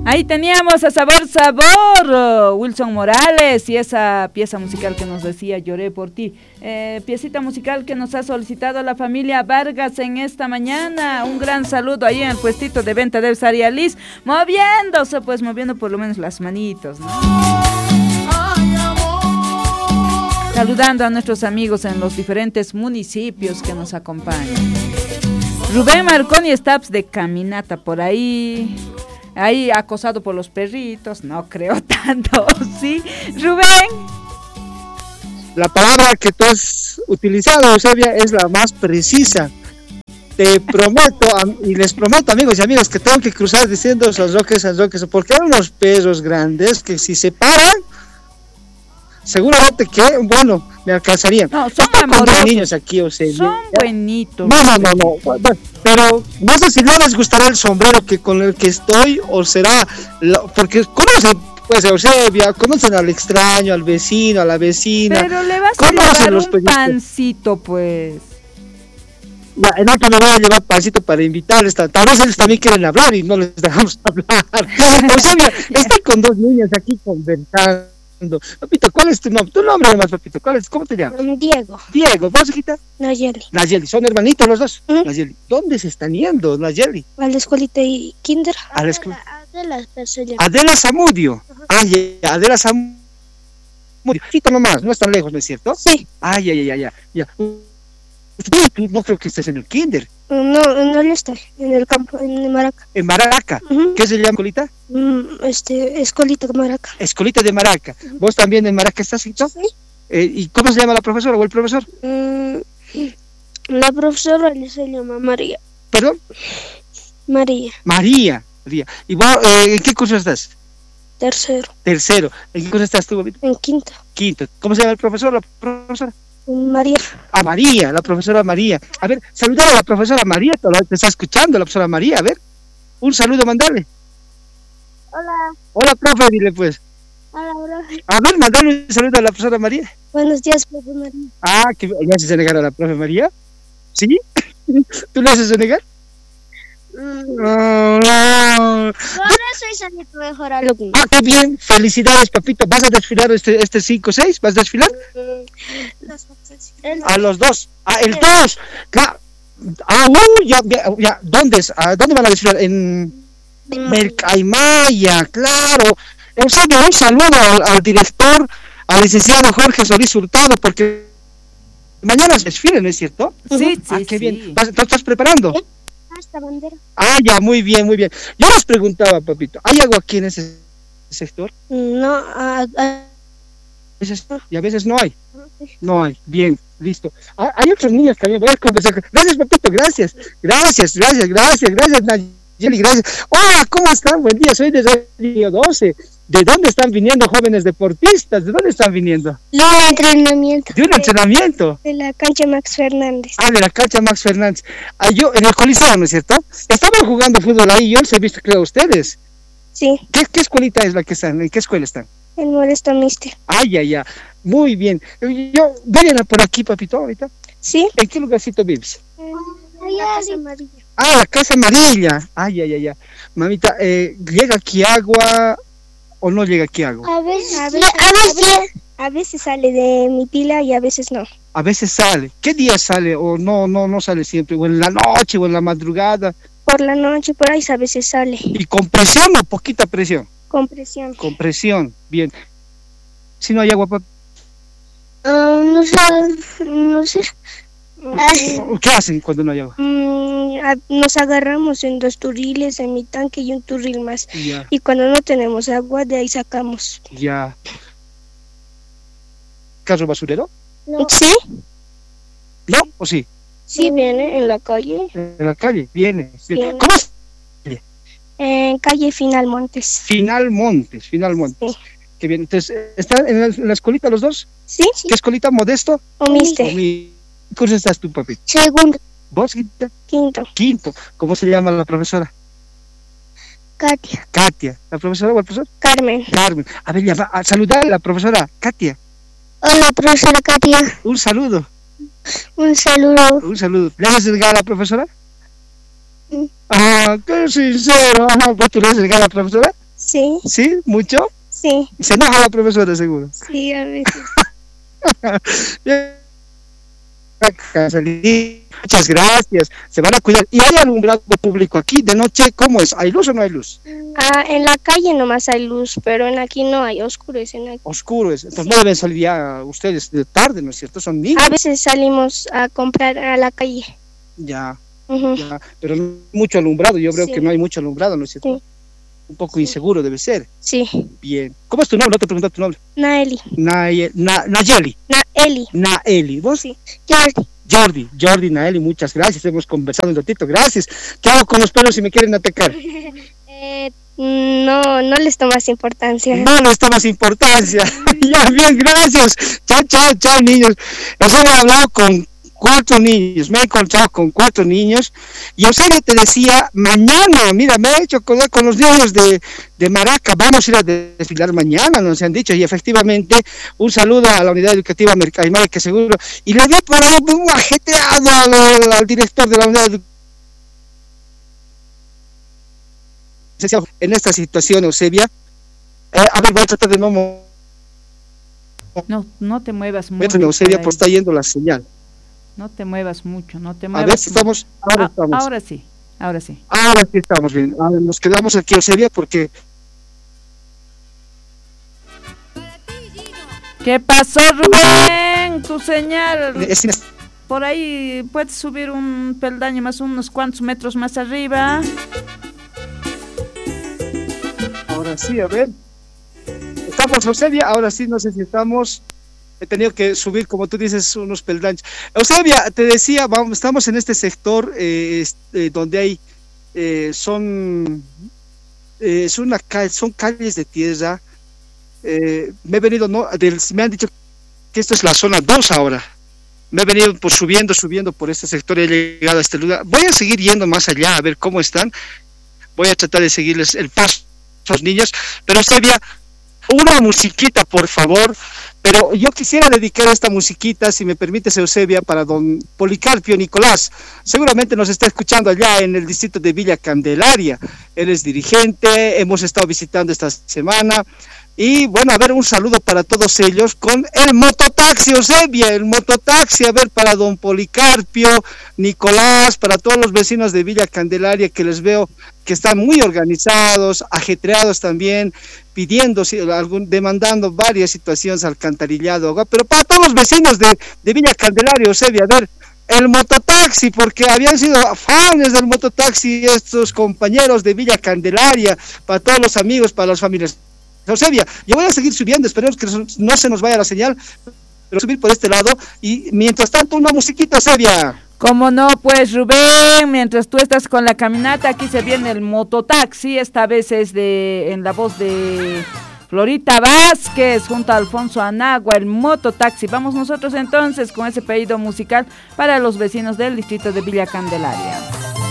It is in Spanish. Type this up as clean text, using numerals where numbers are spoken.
Ahí teníamos a Sabor Sabor, Wilson Morales, y esa pieza musical que nos decía Lloré por ti. Piecita musical que nos ha solicitado la familia Vargas en esta mañana. Un gran saludo ahí en el puestito de venta de Saria Liz, moviéndose, pues moviendo por lo menos las manitos, ¿no? Saludando a nuestros amigos en los diferentes municipios que nos acompañan. Rubén Marconi Stabs de caminata por ahí. Ahí acosado por los perritos, no creo tanto, ¿sí? Rubén. La palabra que tú has utilizado, Eusebia, es la más precisa. Te prometo, y les prometo, amigos y amigas, que tengo que cruzar diciendo San Roque, porque hay unos perros grandes que si se paran, seguramente que, bueno, me alcanzarían. No, son con dos niños aquí, Eusebia. Son buenitos. No. Pero no sé si no les gustará el sombrero que con el que estoy, o será, porque conocen, pues, Eusebia, conocen al extraño, al vecino, a la vecina. Pero le vas a llevar un pancito, pues. Ya, en otro me voy a llevar pancito para invitarles. Tal vez ellos también quieren hablar y no les dejamos hablar. Eusebia, estoy con dos niñas aquí conversando. Papito, ¿cuál es tu nombre? Tu nombre además, papito, ¿cómo te llamas? Diego. Diego, ¿vos, hijita? Nayeli. ¿Son hermanitos los dos? Nayeli, ¿dónde se están yendo, Nayeli? A la escuelita y kinder. A la escuela. Adela. Adela Zamudio. Ya. Adela Zamudio. Poquito nomás, no es tan lejos, ¿no es cierto? Sí. Ya. Tú no creo que estés en el kinder. No está, en el campo, en Maraca. ¿En Maraca? ¿Qué se llama, escolita? Escolita de Maraca. Escolita de Maraca. ¿Vos también en Maraca estás, hijito? Sí. ¿Y cómo se llama la profesora o el profesor? La profesora se llama María. ¿Perdón? María. ¿Y vos en qué curso estás? Tercero. ¿En qué curso estás tú, papito? En quinto. ¿Cómo se llama el profesor, la profesora? María. María, la profesora María. A ver, saludar a la profesora María, te está escuchando la profesora María, a ver. Un saludo, mandale. Hola, profe, dile pues. Hola, profe. A ver, mandale un saludo a la profesora María. Buenos días, profe María. ¿que le haces negar a la profe María? ¿Sí? ¿Tú le haces negar? No soy Sanito mejor alumno. Qué bien, felicidades, papito. ¿Vas a desfilar este 5-6? ¿Vas a desfilar? A los dos. El 2. Claro. Ya. ¿Dónde van a desfilar? En Mercaimaya, claro. Eusebio, un saludo al director, al licenciado Jorge Solís Hurtado, porque mañana se desfile, ¿no es cierto? Sí. Qué bien. ¿Tú estás preparando? Esta bandera. Ya, muy bien. Yo les preguntaba, papito, ¿hay agua aquí en ese sector? No, Y a veces no hay. No hay, bien, listo. Hay otros niños también, voy a conversar. Gracias, papito, gracias, Nayeli, gracias. Hola, ¿cómo están? Buen día, soy de Radio 12. ¿De dónde están viniendo jóvenes deportistas? ¿De dónde están viniendo? De un entrenamiento. ¿De un entrenamiento? De la cancha Max Fernández. De la cancha Max Fernández. Yo, en el Coliseo, ¿no es cierto? Estaban jugando fútbol ahí, yo les he visto, creo, a ustedes. Sí. ¿Qué escuelita es la que están? ¿En qué escuela están? El Modesto Mister. Ya. Muy bien. ¿Vienen por aquí, papito, ahorita? Sí. ¿En qué lugarcito vives? La Casa Amarilla. La Casa Amarilla. Ya. Mamita, ¿llega aquí agua o no llega aquí agua? A veces sale de mi pila y a veces no. A veces sale. ¿Qué día sale? ¿O no sale siempre? ¿O en la noche o en la madrugada? Por la noche, por ahí a veces sale. ¿Y con presión o poquita presión? Con presión. Con presión, bien. Si no hay agua, no sé. ¿Qué hacen cuando no hay agua? Nos agarramos en 2 turriles, en mi tanque y un turril más. Ya. Y cuando no tenemos agua, de ahí sacamos. Ya. ¿Carro basurero? No. ¿Sí? ¿No? ¿O sí? Sí, viene en la calle. En la calle, viene. ¿Cómo es? En calle Final Montes. Final Montes. Sí. Qué bien. Entonces, ¿están en la escuelita los dos? Sí. ¿Qué escuelita? ¿Modesto? O Mister. ¿Qué curso estás tú, papi? Segundo. ¿Vos? Quinto. ¿Cómo se llama la profesora? Katia. ¿La profesora o el profesor? Carmen. A ver, saludar a la profesora Katia. Hola, profesora Katia. Un saludo. Un saludo. ¿Le haces llegar a la profesora? Qué sincero. ¿Vos tú le haces llegar a la profesora? Sí, ¿Sí? ¿Mucho? sí, Y se enoja la profesora, seguro. sí, a veces. Muchas gracias. Se van a cuidar. ¿Y hay alumbrado público aquí de noche? ¿Cómo es? ¿Hay luz o no hay luz? En la calle nomás hay luz, pero en aquí no hay, oscurecen aquí. Oscuro es. Entonces no deben salir ya ustedes de tarde, ¿no es cierto? Son niños. A veces salimos a comprar a la calle. Ya, Ujú. ya. Pero no hay mucho alumbrado. Yo creo Sí. que no hay mucho alumbrado, ¿no es cierto? Sí. Un poco inseguro debe ser. Sí, Bien. ¿Cómo es tu nombre? No te pregunté tu nombre. Naeli. Nayeli. Naeli. Naeli. ¿Vos? Sí, Jordi. Jordi, Naeli, muchas gracias. Hemos conversado un ratito. Gracias. ¿Qué hago con los perros si me quieren atacar? No les tomas importancia. No les tomas importancia. Ya, bien, gracias. Chao, niños. Eusebio ha hablado con 4 niños, me he encontrado con 4 niños. Y Eusebio te decía, mañana, mira, me he hecho acordar con los niños de Maraca, vamos a ir a desfilar mañana, nos han dicho. Y efectivamente, un saludo a la unidad educativa Aymara, que seguro. Y le vi por ahí un ajetreado al director de la unidad educativa. En esta situación, Eusebia, a ver, voy a tratar de no te muevas mucho. Eusebia, pues está yendo la señal. No te muevas mucho, no te A muevas. ver si estamos, estamos. Ahora sí. Ahora sí estamos bien. A ver, nos quedamos aquí, Eusebia, porque... ¿Qué pasó, Rubén? Tu señal. Por ahí puedes subir un peldaño más, unos cuantos metros más arriba. Ahora sí, a ver. Estamos, Eusebia, ahora sí, no sé si estamos. He tenido que subir, como tú dices, unos peldaños. Eusebia, te decía, estamos en este sector donde hay, son calles de tierra. Me he venido, me han dicho que esto es la zona 2 ahora. Me he venido pues, subiendo por este sector, he llegado a este lugar. Voy a seguir yendo más allá a ver cómo están. Voy a tratar de seguirles el paso a los niños. Pero Eusebia, una musiquita, por favor. Pero yo quisiera dedicar esta musiquita, si me permites, Eusebia, para don Policarpio Nicolás. Seguramente nos está escuchando allá en el distrito de Villa Candelaria. Él es dirigente, hemos estado visitando esta semana. Y bueno, a ver, un saludo para todos ellos con el mototaxi, Eusebia, el mototaxi, a ver, para don Policarpio Nicolás, para todos los vecinos de Villa Candelaria, que les veo que están muy organizados, ajetreados también, pidiendo, demandando varias situaciones, alcantarillado, pero para todos los vecinos de Villa Candelaria, Eusebia, a ver, el mototaxi, porque habían sido fans del mototaxi estos compañeros de Villa Candelaria, para todos los amigos, para las familias. Eusebia, yo voy a seguir subiendo, esperemos que no se nos vaya la señal, pero subir por este lado, y mientras tanto una musiquita, Eusebia. ¿Cómo no? Pues Rubén, mientras tú estás con la caminata, aquí se viene el mototaxi, esta vez es en la voz de Florita Vázquez junto a Alfonso Anagua, el mototaxi. Vamos nosotros entonces con ese pedido musical para los vecinos del distrito de Villa Candelaria.